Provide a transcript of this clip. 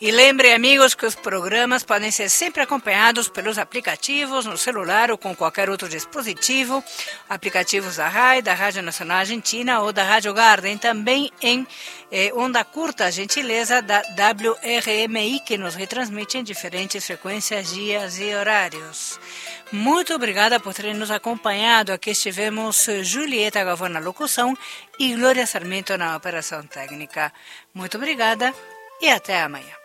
E lembre, amigos, que os programas podem ser sempre acompanhados pelos aplicativos no celular ou com qualquer outro dispositivo, aplicativos da RAI, da Rádio Nacional Argentina ou da Rádio Garden, também em onda curta, gentileza da WRMI, que nos retransmite em diferentes frequências, dias e horários. Muito obrigada por terem nos acompanhado. Aqui estivemos Julieta Gavão na locução e Glória Sarmento na operação técnica. Muito obrigada e até amanhã.